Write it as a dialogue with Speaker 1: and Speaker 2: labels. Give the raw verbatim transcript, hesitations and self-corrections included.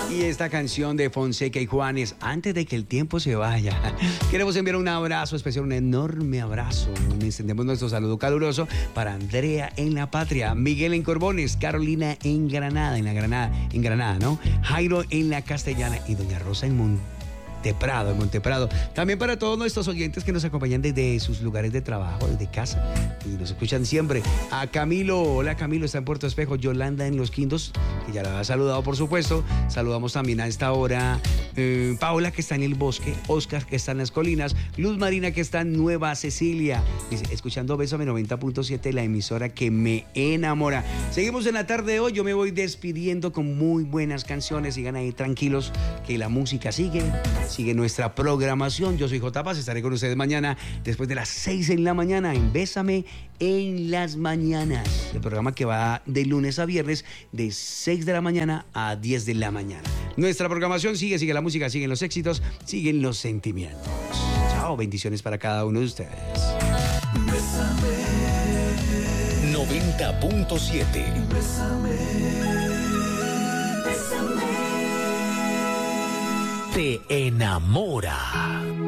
Speaker 1: Y esta canción de Fonseca y Juanes, Antes de que el tiempo se vaya. Queremos enviar un abrazo especial, un enorme abrazo. Extendemos nuestro saludo caluroso para Andrea en La Patria, Miguel en Corbones, Carolina en Granada, en la Granada, en Granada, ¿no? Jairo en La Castellana y Doña Rosa en Monte Prado, en Monteprado. También para todos nuestros oyentes que nos acompañan desde sus lugares de trabajo, desde casa, y nos escuchan siempre. A Camilo, hola Camilo, está en Puerto Espejo. Yolanda en Los Quindos, que ya la ha saludado, por supuesto. Saludamos también a esta hora eh, Paola, que está en El Bosque, Oscar, que está en Las Colinas, Luz Marina, que está en Nueva Cecilia. Dice, escuchando Bésame noventa punto siete, la emisora que me enamora. Seguimos en la tarde de hoy. Yo me voy despidiendo con muy buenas canciones. Sigan ahí tranquilos, que la música sigue. Sigue nuestra programación. Yo soy J. Paz, estaré con ustedes mañana después de las seis en la mañana en Bésame en las Mañanas, el programa que va de lunes a viernes de seis de la mañana a diez de la mañana. Nuestra programación sigue, sigue la música, siguen los éxitos, siguen los sentimientos. Chao, bendiciones para cada uno de ustedes.
Speaker 2: Bésame noventa punto siete. Bésame. Bésame. Te enamora.